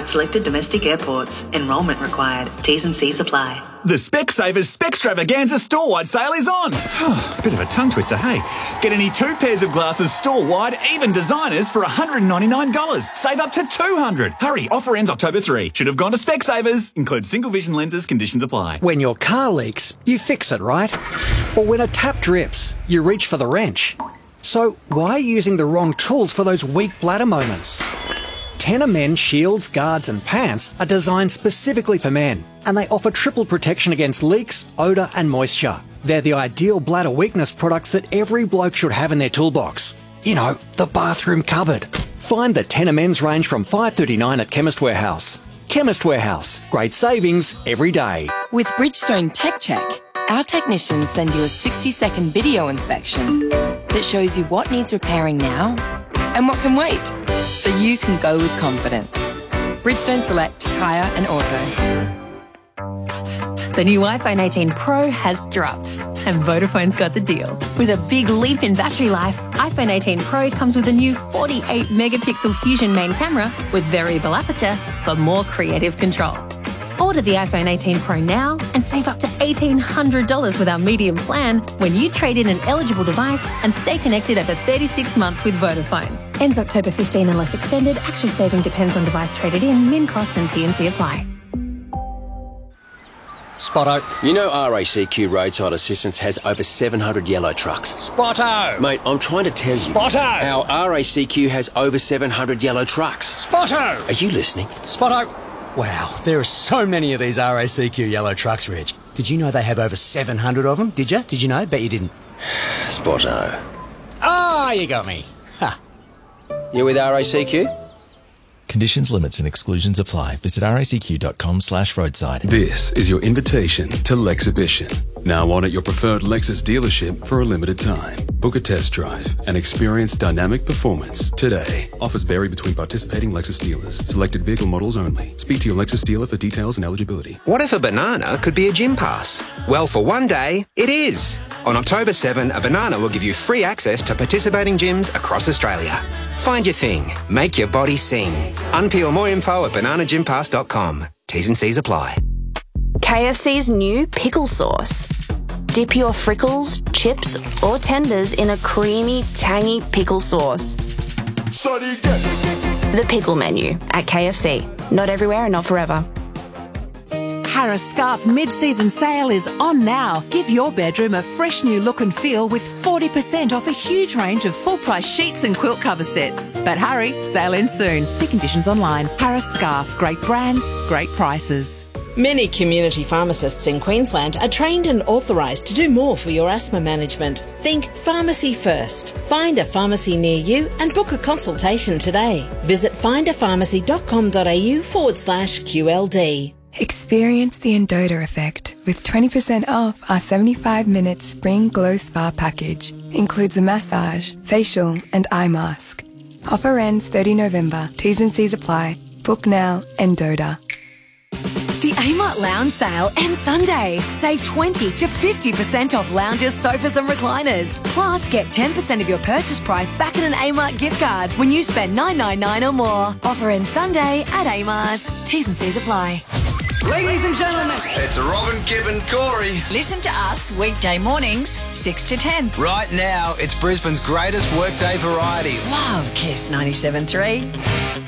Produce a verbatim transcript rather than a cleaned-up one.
at selected domestic airports. Enrolment required. T's and C's apply. The Specsavers Specstravaganza store-wide sale is on. Bit of a tongue twister, hey? Get any two pairs of glasses store-wide, even designers, for one hundred ninety-nine dollars. Save up to two hundred dollars. Hurry, offer ends October third. Should have gone to Specsavers. Includes single vision lenses, conditions apply. When your car leaks, you fix it, right? Or when a tap drips, you reach for the wrench. So why are you using the wrong tools for those weak bladder moments? Tena Men shields, guards and pants are designed specifically for men, and they offer triple protection against leaks, odour and moisture. They're the ideal bladder weakness products that every bloke should have in their toolbox. You know, the bathroom cupboard. Find the Tena Men's range from five dollars thirty-nine at Chemist Warehouse. Chemist Warehouse. Great savings every day. With Bridgestone Tech Check, our technicians send you a sixty second video inspection that shows you what needs repairing now and what can wait, so you can go with confidence. Bridgestone Select Tyre and Auto. The new iPhone eighteen Pro has dropped, and Vodafone's got the deal. With a big leap in battery life, iPhone eighteen Pro comes with a new forty-eight megapixel Fusion main camera with variable aperture for more creative control. Order the iPhone eighteen Pro now and save up to eighteen hundred dollars with our medium plan when you trade in an eligible device and stay connected over thirty-six months with Vodafone. Ends October fifteenth unless extended. Actual saving depends on device traded in. Min cost and T and C apply. Spotto. You know R A C Q Roadside Assistance has over seven hundred yellow trucks. Spotto. Mate, I'm trying to tell you. Spotto. Our R A C Q has over seven hundred yellow trucks. Spotto. Are you listening? Spotto. Wow, there are so many of these R A C Q yellow trucks, Reg. Did you know they have over seven hundred of them? Did you? Did you know? Bet you didn't. Spotto. Ah, oh, you got me. Ha. You with R A C Q? Conditions, limits and exclusions apply. Visit racq.com slash roadside. This is your invitation to Lexhibition. Now on at your preferred Lexus dealership for a limited time. Book a test drive and experience dynamic performance today. Offers vary between participating Lexus dealers. Selected vehicle models only. Speak to your Lexus dealer for details and eligibility. What if a banana could be a gym pass? Well, for one day, it is. On October seventh, a banana will give you free access to participating gyms across Australia. Find your thing. Make your body sing. Unpeel more info at banana gym pass dot com. T's and C's apply. K F C's new pickle sauce. Dip your frickles, chips or tenders in a creamy, tangy pickle sauce. The pickle menu at K F C. Not everywhere and not forever. Harris Scarfe mid-season sale is on now. Give your bedroom a fresh new look and feel with forty percent off a huge range of full-price sheets and quilt cover sets. But hurry, sale ends soon. See conditions online. Harris Scarfe. Great brands, great prices. Many community pharmacists in Queensland are trained and authorised to do more for your asthma management. Think pharmacy first. Find a pharmacy near you and book a consultation today. Visit findapharmacy.com.au forward slash QLD. Experience the Endota effect with twenty percent off our seventy-five minute Spring Glow Spa package. Includes a massage, facial and eye mask. Offer ends thirtieth of November. T's and C's apply. Book now, Endota. The Amart Lounge Sale ends Sunday. Save twenty to fifty percent off lounges, sofas and recliners. Plus, get ten percent of your purchase price back in an Amart gift card when you spend nine hundred ninety-nine dollars or more. Offer ends Sunday at Amart. T's and C's apply. Ladies and gentlemen, it's Robin, Gibb and Corey. Listen to us weekday mornings, six to ten. Right now, it's Brisbane's greatest workday variety. Love Kiss ninety-seven point three.